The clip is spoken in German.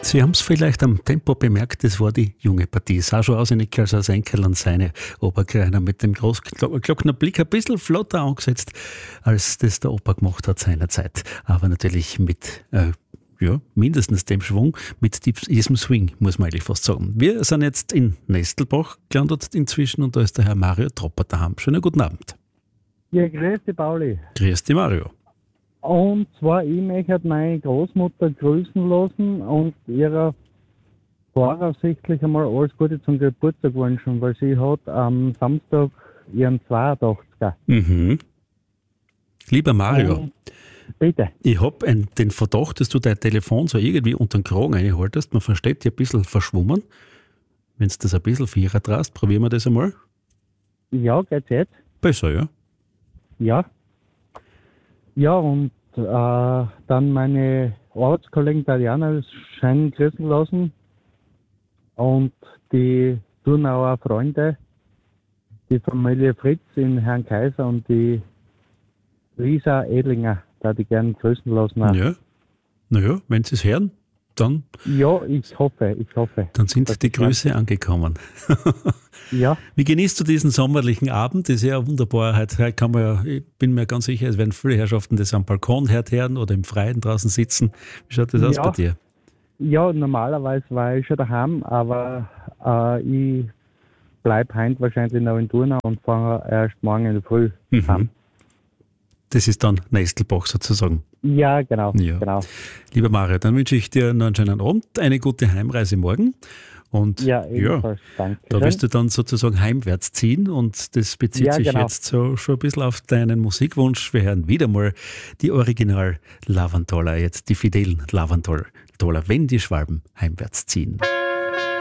Sie haben es vielleicht am Tempo bemerkt, das war die junge Partie. Sah schon aus als Enkel an seine Oberkreiner mit dem Großglocknerblick ein bisschen flotter angesetzt, als das der Opa gemacht hat seinerzeit. Aber natürlich mit mindestens dem Schwung, mit diesem Swing, muss man eigentlich fast sagen. Wir sind jetzt in Nestelbach gelandet inzwischen und da ist der Herr Mario Tropper daheim. Schönen guten Abend. Ja, grüß dich, Pauli. Grüß dich, Mario. Und zwar, ich möchte meine Großmutter grüßen lassen und ihrer voraussichtlich einmal alles Gute zum Geburtstag wünschen, weil sie hat am Samstag ihren 82er. Mhm. Lieber Mario, Bitte. ich habe den Verdacht, dass du dein Telefon so irgendwie unter den Kragen reinhaltest. Man versteht dich ein bisschen verschwommen. Wenn du das ein bisschen vierer traust, probieren wir das einmal. Ja, geht's jetzt? Besser, ja. Ja. Ja, und dann meine Arbeitskollegen Tatjana scheinen grüßen lassen und die Turnauer Freunde, die Familie Fritz in Herrn Kaiser und die Lisa Edlinger, da die gerne grüßen lassen. Ja. Naja, wenn Sie es hören, dann, Ja, ich hoffe. dann sind die Grüße angekommen. Ja. Wie genießt du diesen sommerlichen Abend? Das ist ja wunderbar. Heute kann man ja, ich bin mir ganz sicher, es werden viele Herrschaften das am Balkon hören oder im Freien draußen sitzen. Wie schaut das aus bei dir? Ja, normalerweise war ich schon daheim, aber ich bleibe heute wahrscheinlich noch in Turnau und fahre erst morgen in der Früh heim. Das ist dann Nestelbach sozusagen. Ja, genau. Ja. Lieber Mario, dann wünsche ich dir noch einen schönen Abend, eine gute Heimreise morgen. Und ebenfalls, danke. Da wirst du dann sozusagen heimwärts ziehen und das bezieht sich jetzt so schon ein bisschen auf deinen Musikwunsch. Wir hören wieder mal die Original Lavantoller, jetzt die fidelen Lavantoller, wenn die Schwalben heimwärts ziehen.